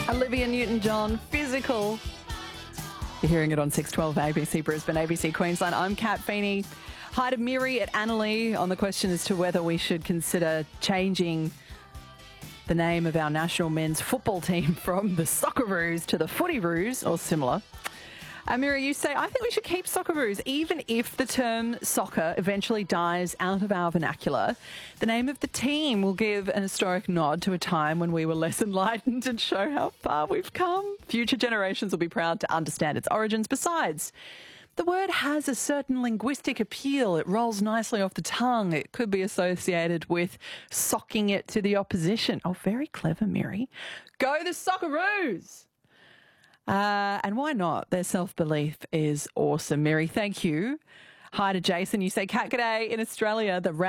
Olivia Newton-John, Physical. You're hearing it on 612 ABC Brisbane, ABC Queensland. I'm Kat Feeney. Hi to Miri at Annalee on the question as to whether we should consider changing the name of our national men's football team from the Socceroos to the Footyroos or similar. Miri, you say, I think we should keep Socceroos, even if the term soccer eventually dies out of our vernacular. The name of the team will give an historic nod to a time when we were less enlightened and show how far we've come. Future generations will be proud to understand its origins. Besides, the word has a certain linguistic appeal. It rolls nicely off the tongue. It could be associated with socking it to the opposition. Oh, very clever, Miri. Go the Socceroos! And why not? Their self-belief is awesome. Mary, thank you. Hi to Jason. You say, Cat, g'day. In Australia, the